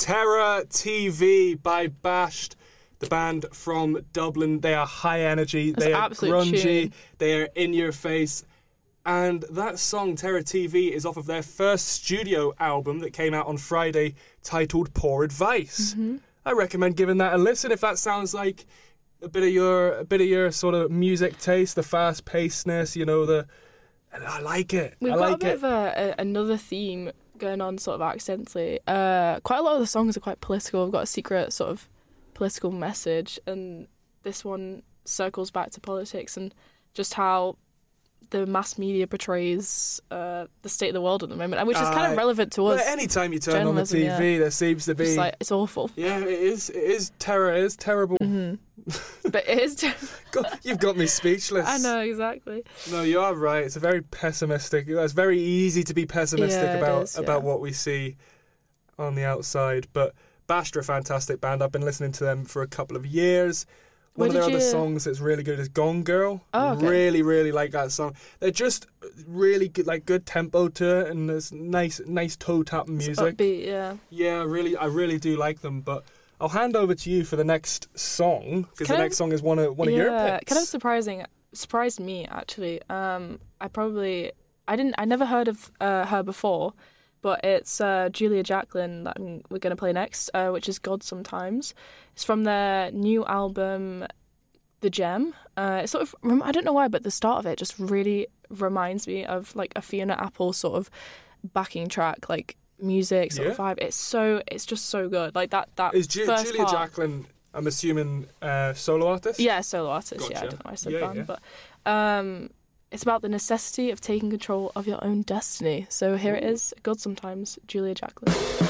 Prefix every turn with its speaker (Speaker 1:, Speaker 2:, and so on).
Speaker 1: Terror TV by Bashed, the band from Dublin. They are high energy, they are grungy,
Speaker 2: tune.
Speaker 1: they are in your face. And that song, Terror TV, is off of their first studio album that came out on Friday, titled Poor Advice.
Speaker 2: Mm-hmm.
Speaker 1: I recommend giving that a listen if that sounds like a bit of your sort of music taste, the fast pacedness, and I like it.
Speaker 2: We've got a bit of another theme going on sort of accidentally. Quite a lot of the songs are quite political. We've got a secret sort of political message, and this one circles back to politics and just how the mass media portrays the state of the world at the moment, which is kind of relevant to us.
Speaker 1: Well, anytime you turn on the TV, there seems to be...
Speaker 2: it's awful.
Speaker 1: Yeah, it is terror. It is terrible.
Speaker 2: Mm-hmm. But it is...
Speaker 1: God, you've got me speechless.
Speaker 2: I know, exactly.
Speaker 1: No, you are right. It's a very pessimistic... It's very easy to be pessimistic about what we see on the outside. But Bashed are a fantastic band. I've been listening to them for a couple of years. One of their other songs that's really good is Gone Girl.
Speaker 2: Oh, okay.
Speaker 1: Really, really like that song. They're just really good, like good tempo to it, and there's nice toe tapping music.
Speaker 2: It's upbeat, yeah.
Speaker 1: Yeah, I really do like them. But I'll hand over to you for the next song, because the next song is one of your picks.
Speaker 2: Kind of surprised me actually. I never heard of her before. But it's Julia Jacklin that we're going to play next, which is God Sometimes. It's from their new album, The Gem. It's sort of, I don't know why, but the start of it just really reminds me of like a Fiona Apple sort of backing track, like music sort of vibe. It's just so good. Like that
Speaker 1: is
Speaker 2: first
Speaker 1: Julia
Speaker 2: part,
Speaker 1: Jacklin, I'm assuming, solo artist?
Speaker 2: Yeah, solo artist.
Speaker 1: Gotcha.
Speaker 2: Yeah, I don't know why I said band, but it's about the necessity of taking control of your own destiny. So here it is, God Sometimes, Julia Jacklin.